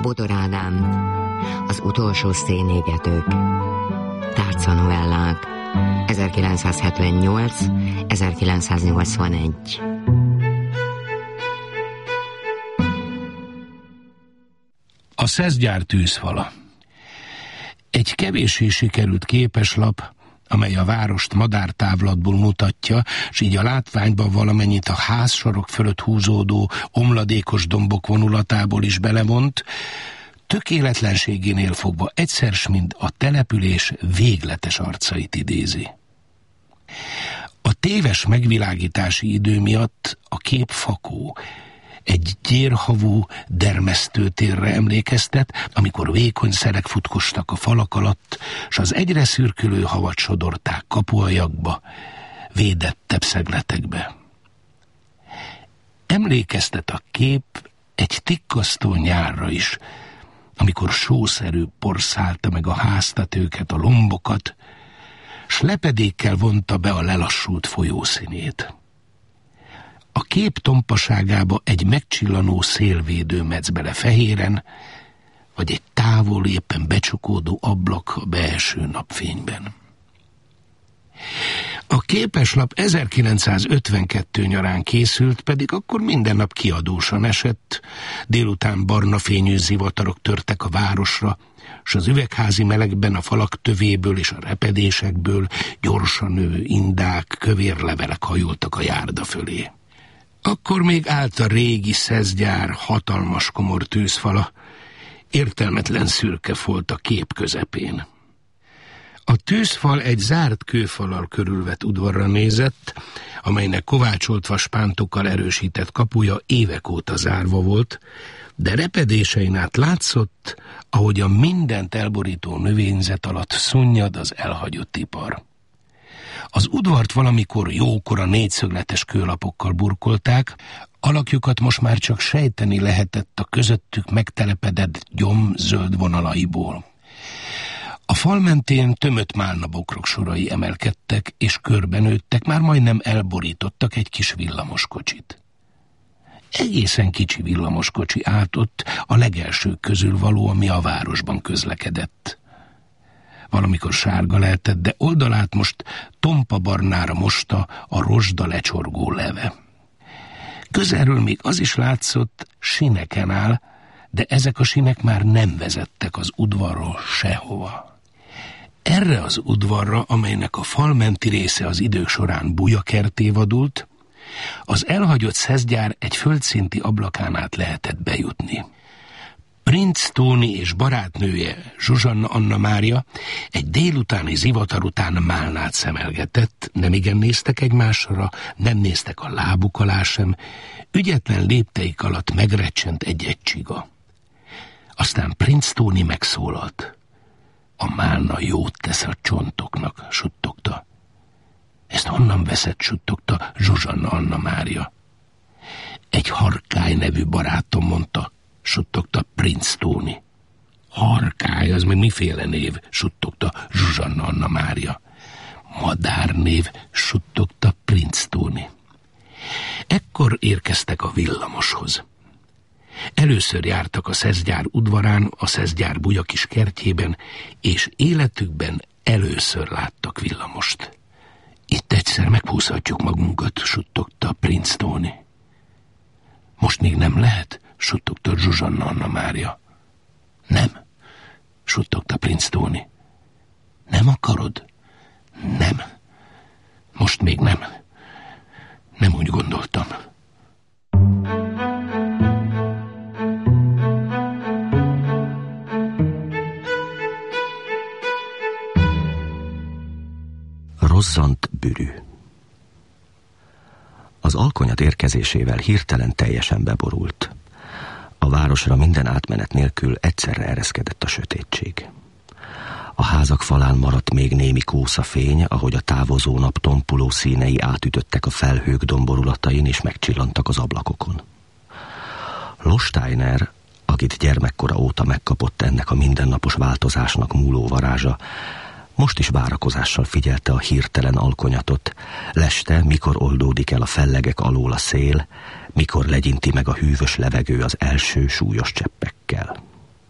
Bodor Ádám, Az utolsó szénégetők, tárcanovellák, 1978-1981. A Szeszgyár tűzfala. Egy kevéssé sikerült képeslap, amely a várost madártávlatból mutatja, s így a látványban valamennyit a házsorok fölött húzódó omladékos dombok vonulatából is belevont, tökéletlenségénél fogva egyszer s mind a település végletes arcait idézi. A téves megvilágítási idő miatt a kép fakó, egy gyérhavú dermesztőtérre emlékeztet, amikor vékony szerek futkostak a falak alatt, s az egyre szürkülő havat sodorták kapuajakba, védettebb szegletekbe. Emlékeztet a kép egy tikkasztó nyárra is, amikor sószerű porszálta meg a háztetőket, a lombokat, s lepedékkel vonta be a lelassult folyószínét. A kép tompaságába egy megcsillanó szélvédő metsz bele fehéren, vagy egy távol éppen becsukódó ablak a beeső napfényben. A képeslap 1952 nyarán készült, pedig akkor minden nap kiadósan esett, délután barna fényű zivatarok törtek a városra, s az üvegházi melegben a falak tövéből és a repedésekből gyorsan növő indák, kövér levelek hajoltak a járda fölé. Akkor még állt a régi Szeszgyár hatalmas komor tűzfala, értelmetlen szürke folt a kép közepén. A tűzfal egy zárt kőfallal körülvett udvarra nézett, amelynek kovácsolt vaspántokkal erősített kapuja évek óta zárva volt, de repedésein át látszott, ahogy a mindent elborító növényzet alatt szunnyad az elhagyott ipar. Az udvart valamikor jókora négyszögletes kőlapokkal burkolták, alakjukat most már csak sejteni lehetett a közöttük megtelepedett gyom zöld vonalaiból. A fal mentén tömött málnabokrok sorai emelkedtek, és körbenőttek, már majdnem elborítottak egy kis villamoskocsit. Egészen kicsi villamoskocsi állt ott, a legelsők közül való, ami a városban közlekedett. Valamikor sárga lehetett, de oldalát most tompa barnára mosta a rozsda lecsorgó leve. Közelről még az is látszott, sineken áll, de ezek a sinek már nem vezettek az udvarról sehova. Erre az udvarra, amelynek a falmenti része az idők során bujakertté vadult, az elhagyott Szeszgyár egy földszinti ablakán át lehetett bejutni. Princ Tóni és barátnője, Zsuzsanna Anna Mária egy délutáni zivatar után málnát szemelgetett, nemigen néztek egymásra, nem néztek a lábuk alá sem, ügyetlen lépteik alatt megrecsent egy-egy csiga. Aztán Princ Tóni megszólalt. A málna jót tesz a csontoknak, suttogta. Ezt honnan veszed, suttogta Zsuzsanna Anna Mária. Egy Harkály nevű barátom mondta, suttogta Princ Tóni. Harkály, az meg miféle név, suttogta Zsuzsanna Anna Mária. Madárnév, suttogta Princ Tóni. Ekkor érkeztek a villamoshoz. Először jártak a Szeszgyár udvarán, a Szeszgyár bujakis kertjében, és életükben először láttak villamost. Itt egyszer meghúzhatjuk magunkat, suttogta Princ Tóni. Most még nem lehet, suttogta Zsuzsanna Anna Mária. Nem, suttogta Princ Tóni. Nem akarod? Nem. Most még nem. Nem úgy gondoltam. Rozzant bürű. Az alkonyat érkezésével hirtelen teljesen beborult. A városra minden átmenet nélkül egyszerre ereszkedett a sötétség. A házak falán maradt még némi kószafény, ahogy a távozó nap tompuló színei átütöttek a felhők domborulatain és megcsillantak az ablakokon. Losteiner, akit gyermekkora óta megkapott ennek a mindennapos változásnak múló varázsa, most is várakozással figyelte a hirtelen alkonyatot, leste, mikor oldódik el a fellegek alól a szél, mikor legyinti meg a hűvös levegő az első súlyos cseppekkel.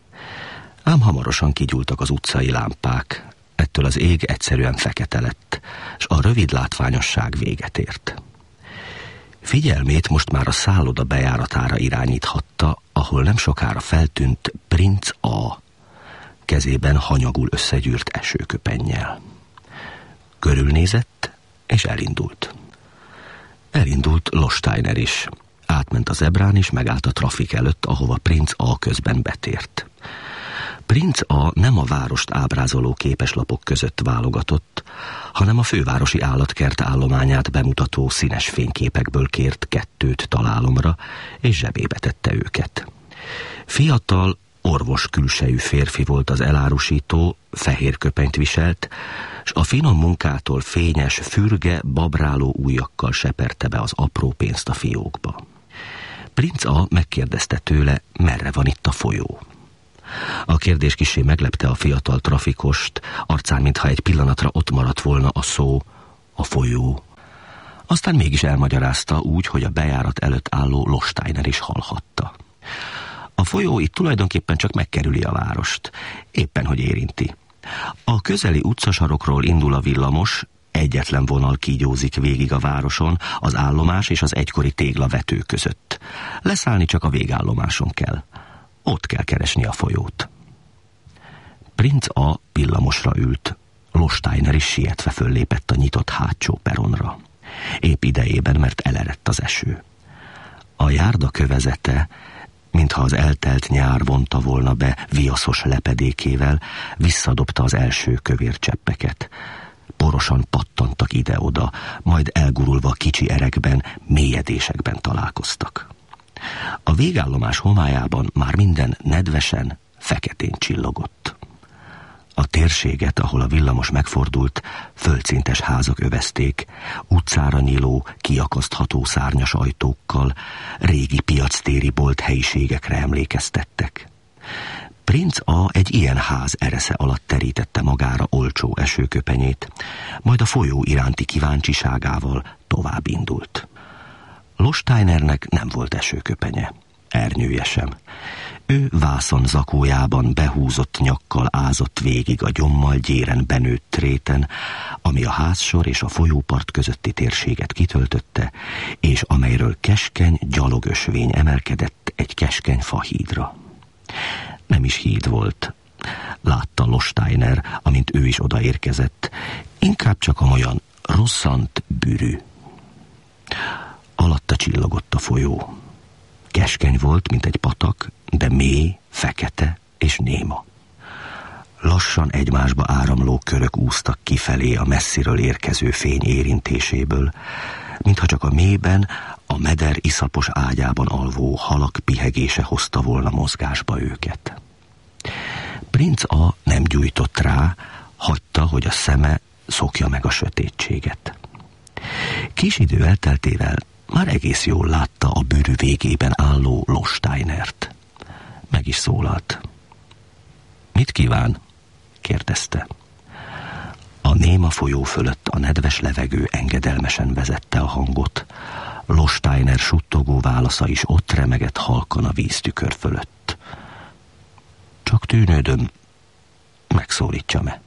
Ám hamarosan kigyúltak az utcai lámpák, ettől az ég egyszerűen fekete lett, s a rövid látványosság véget ért. Figyelmét most már a szálloda bejáratára irányíthatta, ahol nem sokára feltűnt Princ A, kezében hanyagul összegyűrt esőköpennyel. Körülnézett, és elindult. Elindult Losteiner is. Átment a zebrán, és megállt a trafik előtt, ahova Princ A közben betért. Princ A nem a várost ábrázoló képeslapok között válogatott, hanem a fővárosi állatkert állományát bemutató színes fényképekből kért 2 találomra, és zsebébe tette őket. Fiatal, orvos külsejű férfi volt az elárusító, fehér köpenyt viselt, s a finom munkától fényes, fürge, babráló ujjakkal seperte be az apró pénzt a fiókba. Princ A megkérdezte tőle, merre van itt a folyó. A kérdés kissé meglepte a fiatal trafikost, arcán mintha egy pillanatra ott maradt volna a szó, a folyó. Aztán mégis elmagyarázta úgy, hogy a bejárat előtt álló Losteiner is hallhatta. A folyó itt tulajdonképpen csak megkerüli a várost, éppen hogy érinti. A közeli utcasarokról indul a villamos, egyetlen vonal kígyózik végig a városon, az állomás és az egykori téglavető között. Leszállni csak a végállomáson kell. Ott kell keresni a folyót. Princ A villamosra ült. Losteiner is sietve föllépett a nyitott hátsó peronra. Épp idejében, mert elerett az eső. A járda kövezete, mintha az eltelt nyár vonta volna be viaszos lepedékével, visszadobta az első kövér cseppeket. Porosan pattantak ide-oda, majd elgurulva kicsi erekben, mélyedésekben találkoztak. A végállomás homályában már minden nedvesen, feketén csillogott. A térséget, ahol a villamos megfordult, földszintes házak övezték, utcára nyíló, kiakasztható szárnyas ajtókkal, régi piactéri bolt helyiségekre emlékeztettek. Princ A egy ilyen ház eresze alatt terítette magára olcsó esőköpenyét, majd a folyó iránti kíváncsiságával tovább indult. Losteinernek nem volt esőköpenye, ernyője sem. Ő vászon zakójában behúzott nyakkal ázott végig a gyommal gyéren benőtt réten, ami a házsor és a folyópart közötti térséget kitöltötte, és amelyről keskeny gyalogösvény emelkedett egy keskeny fahídra. Nem is híd volt. Látta Losteiner, amint ő is odaérkezett, inkább csak amolyan rosszant bűrű. Alatta csillogott a folyó. Keskeny volt, mint egy patak, de mély, fekete és néma. Lassan egymásba áramló körök úsztak kifelé a messziről érkező fény érintéséből, mintha csak a mélyben, a meder iszapos ágyában alvó halak pihegése hozta volna mozgásba őket. Princ A nem gyújtott rá, hagyta, hogy a szeme szokja meg a sötétséget. Kis idő elteltével már egész jól látta a bűrű végében álló Losteinert. Meg is szólalt. Mit kíván? Kérdezte. A néma folyó fölött a nedves levegő engedelmesen vezette a hangot. Losteiner suttogó válasza is ott remegett halkan a víztükör fölött. Csak tűnődöm, megszólítsa-e?